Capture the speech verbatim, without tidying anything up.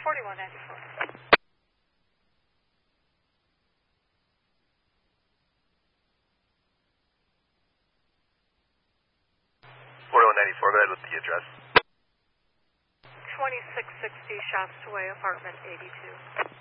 forty-one ninety-four. forty-one ninety-four, go ahead with the address. twenty-six sixty Shasta Way, apartment eighty-two.